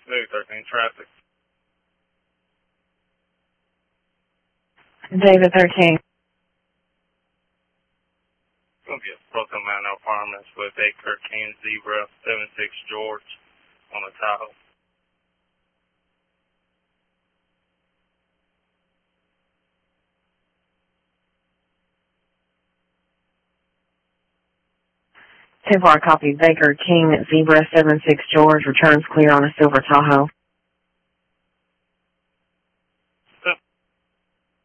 New 13 traffic. David 13. Going to be a Brooklyn Mountain Apartments with Baker King Zebra 76 George on the Tahoe. Tevlar copy. Baker King Zebra 76 George returns clear on a silver Tahoe.